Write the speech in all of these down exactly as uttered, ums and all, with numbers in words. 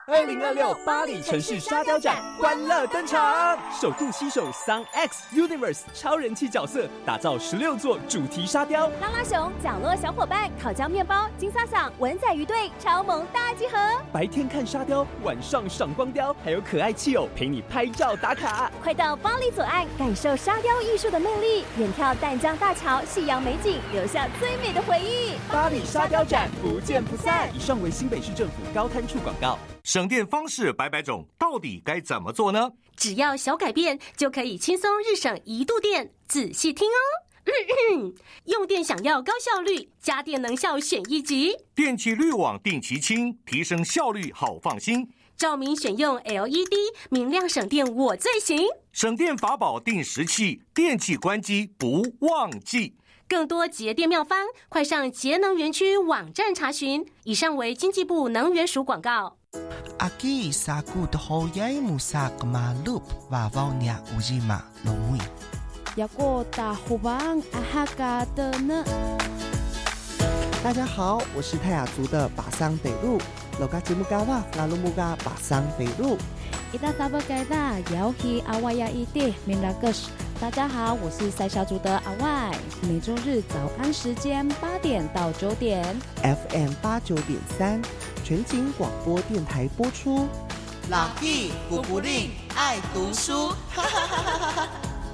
二零二六巴黎城市沙雕展欢乐登场，首度携手 Sun X Universe 超人气角色，打造十六座主题沙雕。 拉拉熊、角落小伙伴、烤焦面包、金萨萨、文仔鱼队超萌大集合。 白天看沙雕，晚上赏光雕，还有可爱气偶陪你拍照打卡。 快到巴黎左岸感受沙雕艺术的魅力，远眺淡江大桥、夕阳美景，留下最美的回忆。 巴黎沙雕展不见不散。以上为新北市政府高滩处广告。 省电方式百百种，到底该怎么做呢？ 只要小改变，就可以轻松日省一度电。仔细听哦。咳咳用电想要高效率，家电能效选一级。 电气滤网定期清，提升效率好放心。 照明选用 L E D， 明亮省电我最行。 省电法宝定时器，电器关机不忘记。 更多节电妙方，快上节能园区网站查询。以上为经济部能源署广告。 Aki saku dohoyai musak malup vavaunya ujima lomui. Yako tahubang ahaga的呢？ 大家好，我是泰雅族的巴桑北路。Loga Jimugawa Lalumuga 巴桑北路。 Ita sabar kaida yauhi awaya ide minagus。大家好，我是塞小族的阿外，每周日早安时间八点到九点 ，F M 八九点三，全景广播电台播出。 老弟古古令爱读书，哈哈哈哈哈！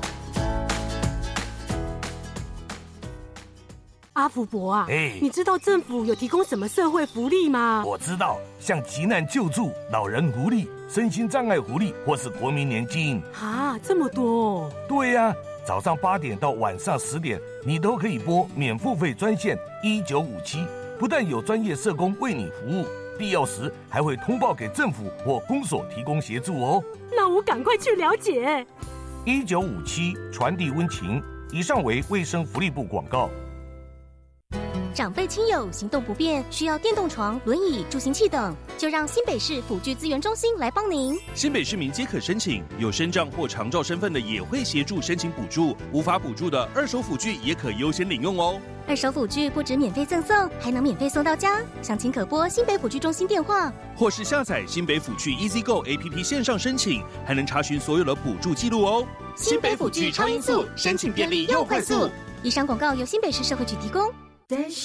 阿福伯啊， 哎， 你知道政府有提供什么社会福利吗？ 我知道，像急难救助、老人福利、身心障碍福利，或是国民年金。 啊，这么多哦！ 对呀、啊，早上八点到晚上十点，你都可以拨免付费专线一九五七，不但有专业社工为你服务，必要时还会通报给政府或公所提供协助哦。 那我赶快去了解。 一九五七传递温情。以上为卫生福利部广告。 长辈亲友行动不便，需要电动床、轮椅、助行器等，就让新北市辅具资源中心来帮您。 新北市民皆可申请，有身障或长照身份的也会协助申请补助，无法补助的二手辅具也可优先领用哦。 二手辅具不止免费赠送，还能免费送到家。详情可拨新北辅具中心电话， 或是下载新北辅具 EasyGo A P P 线上申请，还能查询所有的补助记录哦。 新北辅具超音速，申请便利又快速。以上广告由新北市社会局提供。